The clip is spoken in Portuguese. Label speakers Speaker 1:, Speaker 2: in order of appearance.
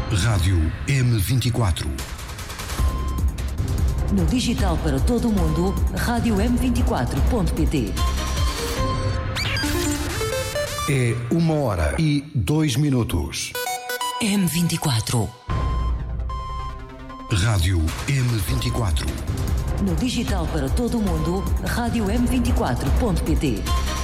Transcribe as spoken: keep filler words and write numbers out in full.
Speaker 1: Rádio M vinte e quatro.
Speaker 2: No digital para todo o mundo, rádio m vinte e quatro ponto pt.
Speaker 1: É uma hora e dois minutos.
Speaker 2: M vinte e quatro.
Speaker 1: Rádio M vinte e quatro.
Speaker 2: No digital para todo o mundo, rádio m vinte e quatro ponto pt.